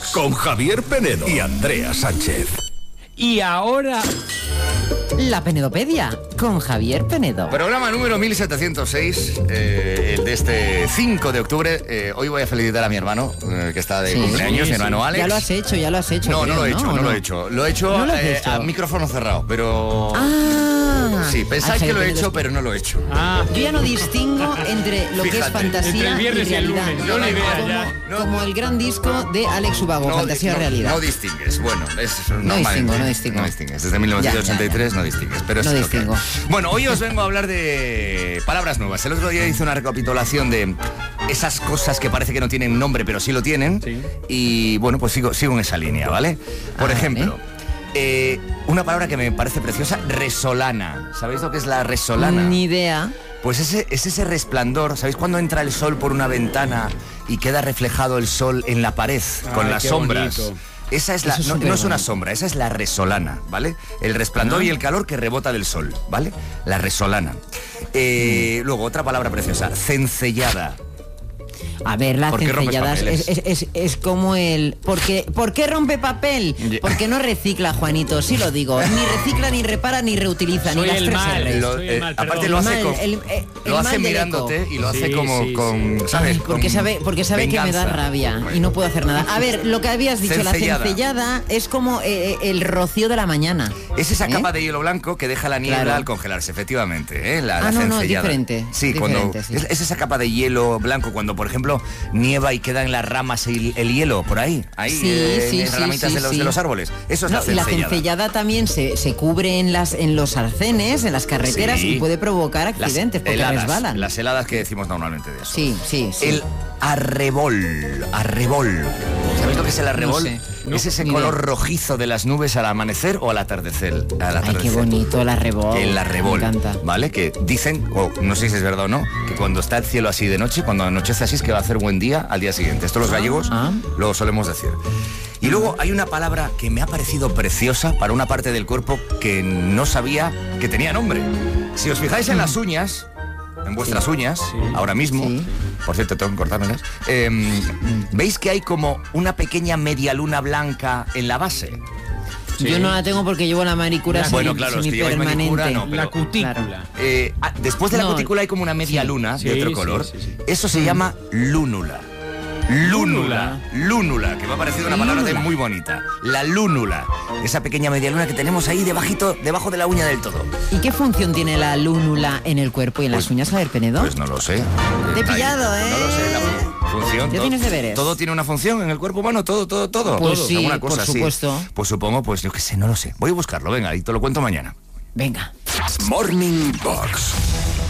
Box con Javier Penedo y Andrea Sánchez. Y ahora... La Penedopedia, con Javier Penedo. Programa número 1706, el de este 5 de octubre. Hoy voy a felicitar a mi hermano, que está de cumpleaños, mi hermano Alex. Ya lo has hecho. No, creo, no lo he hecho, ¿no? no lo he hecho. Lo he hecho, a micrófono cerrado, pero... Sí, pensáis que lo he hecho, pero no lo he hecho. Yo ya no distingo entre lo que es fantasía entre el viernes y realidad. y el lunes. No, ni idea, ya. Como el gran disco de Alex Ubago, Fantasía o Realidad. No distingues, bueno, es No distingo. No distingues, desde 1983 no distingues, pero no sí, distingo. Okay. Bueno, hoy os vengo a hablar de palabras nuevas. El otro día hice una recapitulación de esas cosas que parece que no tienen nombre, pero sí lo tienen. Sí. Y bueno, pues sigo en esa línea, ¿vale? Por ejemplo... una palabra que me parece preciosa, resolana. ¿Sabéis lo que es la resolana? Ni idea. Pues es ese resplandor. ¿Sabéis cuando entra el sol por una ventana y queda reflejado el sol en la pared con las sombras? Bonito. Esa es no es una sombra, esa es la resolana, ¿vale? El resplandor y el calor que rebota del sol, ¿vale? La resolana. Luego, otra palabra preciosa, cencellada. A ver, la cencellada es como el... ¿Por qué rompe papel? Porque no recicla, Juanito, sí lo digo. Ni recicla, ni repara, ni reutiliza. Soy ni las el tres mal, R's. Aparte lo hace lo hace mirándote y lo hace con ¿sabes? Porque sabe que me da rabia y no puedo hacer nada. A ver, lo que habías dicho, cencellada. La cencellada es como el rocío de la mañana. Es esa capa de hielo blanco que deja la niebla al congelarse, efectivamente, la cencellada. No, es diferente. Sí, es esa capa de hielo blanco cuando, por ejemplo, nieva y queda en las ramas el hielo por ahí en ramitas de los árboles. Eso es la cencellada. Y la cencellada también se cubre en los arcenes, en las carreteras, y puede provocar accidentes porque resbalan. Las heladas que decimos normalmente de eso. Sí. El arrebol. ¿Sabéis lo que es el arrebol? No sé. Es ese color rojizo de las nubes al amanecer o al atardecer. Ay, qué bonito el arrebol. El arrebol, me encanta. ¿vale? Que dicen, no sé si es verdad o no, que cuando está el cielo así de noche, cuando anochece así, es que va a hacer buen día al día siguiente. Esto los gallegos lo solemos decir. Y luego hay una palabra que me ha parecido preciosa para una parte del cuerpo que no sabía que tenía nombre. Si os fijáis en las uñas, en vuestras uñas, ahora mismo, por cierto, tengo que cortármelas, ¿veis que hay como una pequeña media luna blanca en la base? Sí. Yo no la tengo porque llevo la manicura semipermanente. La cutícula. Claro. Después de la cutícula hay como una media luna de otro color. Sí. Eso se llama lúnula. Lúnula, que me ha parecido una palabra muy bonita. La lúnula, esa pequeña media luna que tenemos ahí debajo de la uña del todo. ¿Y qué función tiene la lúnula en el cuerpo y en las uñas, Javier Penedo? Pues no lo sé. Te he pillado, ¿eh? No lo sé, la función. Ya tienes deberes. Todo tiene una función en el cuerpo humano, todo. Pues sí, alguna cosa, por supuesto. Sí. Pues supongo, yo qué sé, no lo sé. Voy a buscarlo, venga, y te lo cuento mañana. Venga. Morning Box